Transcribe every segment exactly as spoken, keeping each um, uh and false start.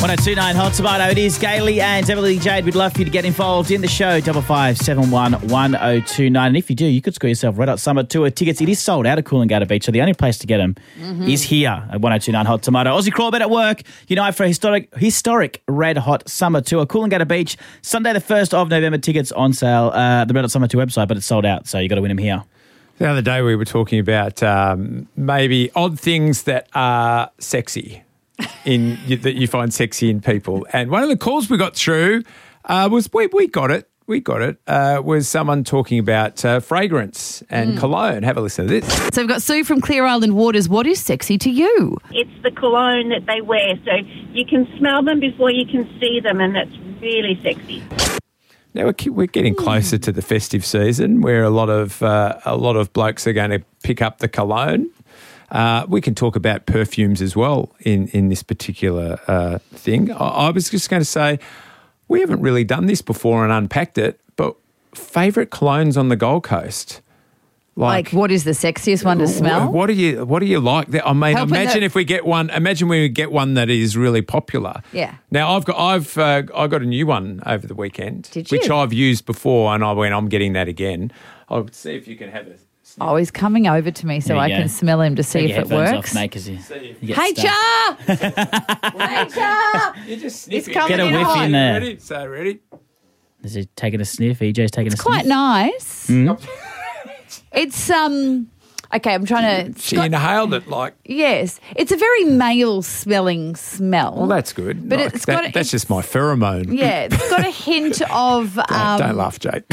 one oh two point nine Hot Tomato. It is Gailey and Emily Jade. We'd love for you to get involved in the show. Double five seven one one oh two nine. And if you do, you could score yourself Red Hot Summer Tour tickets. It is sold out at Coolangatta Beach, so the only place to get them mm-hmm. is here at one oh two point nine Hot Tomato. Aussie Crawlbet at work. Unite for a historic, historic Red Hot Summer Tour. Coolangatta Beach, Sunday the first of November. Tickets on sale. Uh, the Red Hot Summer Tour website, but it's sold out, so you got to win them here. The other day we were talking about um, maybe odd things that are sexy. in you, that you find sexy in people. And one of the calls we got through uh, was, we, we got it, we got it, uh, was someone talking about uh, fragrance and mm. cologne. Have a listen to this. So we've got Sue from Clear Island Waters. What is sexy to you? It's the cologne that they wear. So you can smell them before you can see them, and that's really sexy. Now we're, we're getting closer to the festive season where a lot of uh, a lot of blokes are going to pick up the cologne. Uh, we can talk about perfumes as well in, in this particular uh, thing. I, I was just going to say, we haven't really done this before and unpacked it, but favourite colognes on the Gold Coast. Like, like what is the sexiest one to smell? What, what do you What do you like? I mean, Help imagine the- if we get one. Imagine we get one that is really popular. Yeah. Now I've got I've uh, I got a new one over the weekend, Did you? which I've used before, and I went. I'm getting that again. I'll see if you can have it. Oh, he's coming over to me so I go. can smell him to see Take if it works. Off, mate, you, you hey, Char! Hey, Char! You just he's sniff coming Get a in whiff hot. in there. Ready? So ready? Is he taking a sniff? E J's taking it's a sniff. It's quite nice. Mm. It's um. Okay, I'm trying to. She got, inhaled it like. Yes, it's a very male-smelling smell. Well, that's good. But like, it's that, got. That's it's, just my pheromone. Yeah, it's got a hint of. don't, um, don't laugh, Jake.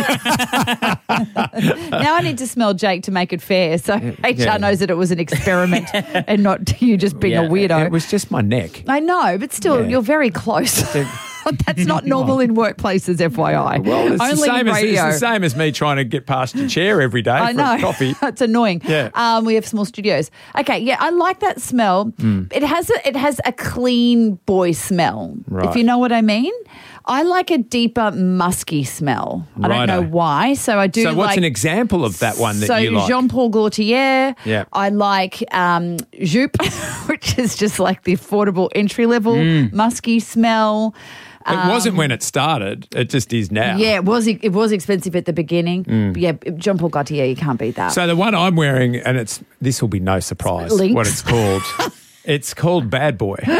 Now I need to smell Jake to make it fair, so yeah, H R yeah. knows that it was an experiment and not you just being Yeah. a weirdo. It was just my neck. I know, but still, Yeah. you're very close. That's not normal in workplaces, F Y I. Well, it's Only the, same in as, radio. it's the same as me trying to get past your chair every day I for know. a coffee. It's annoying. Yeah. Um, we have small studios. Okay, yeah, I like that smell. Mm. It has a, it has a clean boy smell, Right. if you know what I mean. I like a deeper musky smell. I don't know Righto. why. So I do So what's like, an example of that one that so you like? Jean-Paul Gaultier. Yeah. I like um, Jupe, which is just like the affordable entry-level Mm. musky smell. It wasn't when it started. It just is now. Yeah, it was it was expensive at the beginning. Mm. But yeah, Jean-Paul Gaultier, you can't beat that. So the one I'm wearing, and it's this will be no surprise Lynx. what it's called. It's called Bad Boy. Did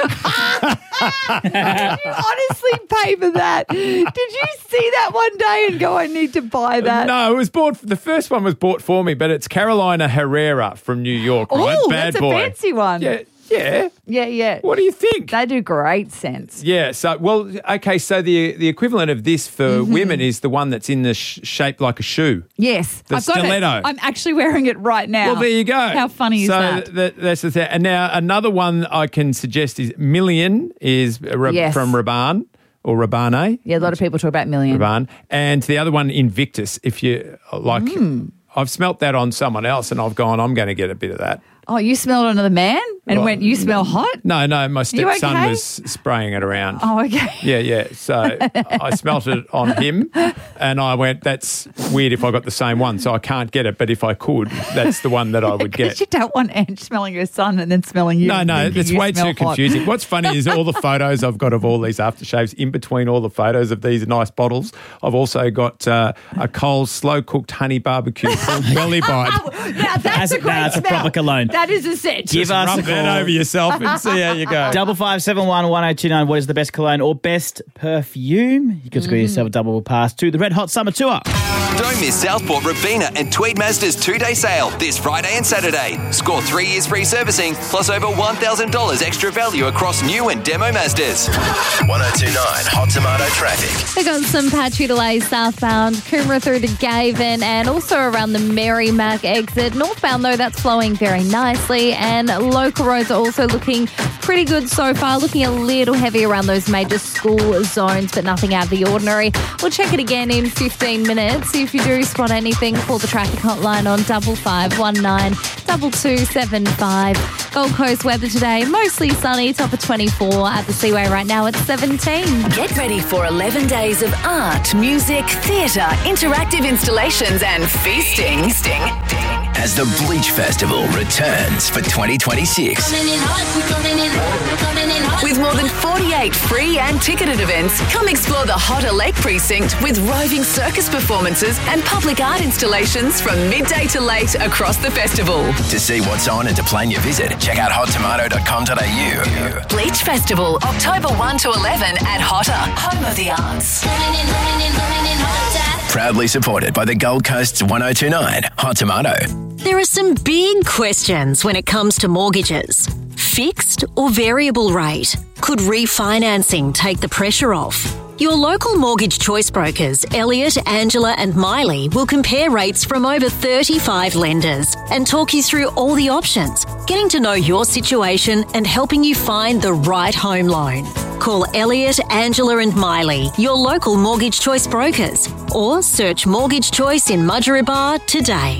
you honestly pay for that? Did you see that one day and go, I need to buy that? No, it was bought. The first one was bought for me, but it's Carolina Herrera from New York. Right? Oh, Bad that's Boy. a fancy one. Yeah, yeah. Yeah, yeah. What do you think? They do great sense. Yeah. So, well, okay. So the the equivalent of this for Mm-hmm. women is the one that's in the sh- shape like a shoe. Yes. The I've got stiletto. it. I'm actually wearing it right now. Well, there you go. How funny is so that? th- that's the thing. And now another one I can suggest is Million is Ra- Yes. from Rabanne or Rabanne. Yeah, a lot of people talk about Million. Rabanne. And the other one, Invictus. If you like, Mm. I've smelt that on someone else and I've gone, I'm going to get a bit of that. Oh, you smelled another man and Well, went, you smell hot? No, no, my stepson okay? was spraying it around. Oh, okay. Yeah, yeah. So I smelt it on him and I went, that's weird if I got the same one. So I can't get it. But if I could, that's the one that I would Because get. you don't want Ange smelling your son and then smelling you. No, no, thinking it's you way smell too hot. confusing. What's funny is all the photos I've got of all these aftershaves. In between all the photos of these nice bottles, I've also got uh, a Coles slow-cooked honey barbecue called Belly Bite. Now that's That's a a- great no, it's a smell. proper cologne. That is a scent. Give us Rub a that call. over yourself and see how you go. Double five seven one one oh two nine. What is the best cologne or best perfume? You could score yourself a double pass to the Red Hot Summer Tour. Don't miss Southport, Robina and Tweed Mazda's two-day sale this Friday and Saturday. Score three years free servicing plus over one thousand dollars extra value across new and demo Mazdas. one oh two point nine Hot Tomato traffic. We've got some patchy delays southbound, Coomera through to Gavin and also around the Merrimack exit. Northbound, though, that's flowing very nicely and local roads are also looking pretty good so far, looking a little heavy around those major school zones, but nothing out of the ordinary. We'll check it again in fifteen minutes. If you do spot anything, call the traffic hotline on double five one nine double two seven five. Gold Coast weather today, mostly sunny, top of twenty-four. At the Seaway right now, it's seventeen. Get ready for eleven days of art, music, theatre, interactive installations and feasting. feasting. As the Bleach Festival returns for twenty twenty-six. With more more than forty-eight free and ticketed events, come explore the Hotter Lake Precinct with roving circus performances and public art installations from midday to late across the festival. To see what's on and to plan your visit, check out hot tomato dot com dot a u. Bleach Festival, October first to eleven at Hotter, home of the arts. Proudly supported by the Gold Coast's one oh two nine Hot Tomato. There are some big questions when it comes to mortgages. Fixed or variable rate? Could refinancing take the pressure off? Your local mortgage choice brokers, Elliott, Angela and Miley, will compare rates from over thirty-five lenders and talk you through all the options, getting to know your situation and helping you find the right home loan. Call Elliott, Angela and Miley, your local mortgage choice brokers, or search Mortgage Choice in Mudgeeraba today.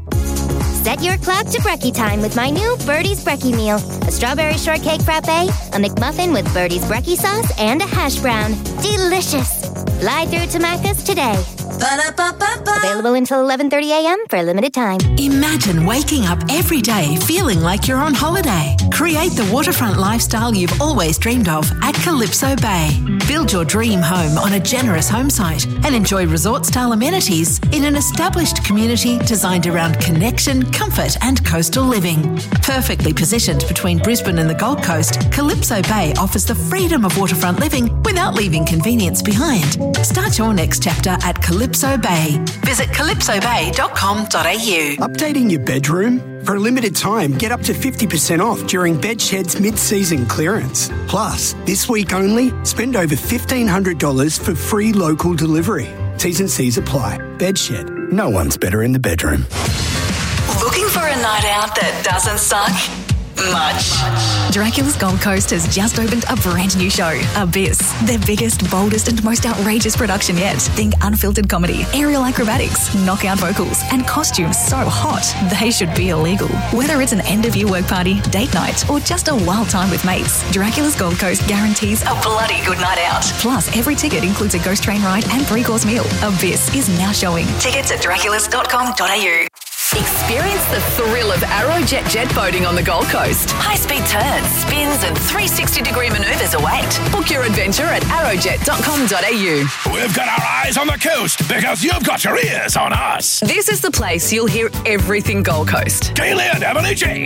Set your clock to brekkie time with my new Birdie's Brekkie meal. A strawberry shortcake frappe, a McMuffin with Birdie's Brekkie sauce, and a hash brown. Delicious. Fly through to Macca's today. Ba-da-ba-ba-ba. Available until eleven thirty a.m. for a limited time. Imagine waking up every day feeling like you're on holiday. Create the waterfront lifestyle you've always dreamed of at Calypso Bay. Build your dream home on a generous home site and enjoy resort-style amenities in an established community designed around connection, comfort and coastal living. Perfectly positioned between Brisbane and the Gold Coast, Calypso Bay offers the freedom of waterfront living without leaving convenience behind. Start your next chapter at Calypso Bay. Visit calypso bay dot com dot a u. Updating your bedroom? For a limited time, get up to fifty percent off during Bedshed's mid-season clearance. Plus, this week only, spend over fifteen hundred dollars for free local delivery. T's and C's apply. Bedshed. No one's better in the bedroom. Looking for a night out that doesn't suck? Much. Dracula's Gold Coast has just opened a brand new show, Abyss. Their biggest, boldest and most outrageous production yet. Think unfiltered comedy, aerial acrobatics, knockout vocals and costumes so hot they should be illegal. Whether it's an end-of-year work party, date night or just a wild time with mates, Dracula's Gold Coast guarantees a bloody good night out. Plus, every ticket includes a ghost train ride and three-course meal. Abyss is now showing. Tickets at draculas dot com dot a u. Experience the thrill of Aerojet jet boating on the Gold Coast. High-speed turns, spins and three hundred sixty degree manoeuvres await. Book your adventure at aerojet dot com dot a u. We've got our eyes on the coast because you've got your ears on us. This is the place you'll hear everything Gold Coast. Kaylee and Emily G.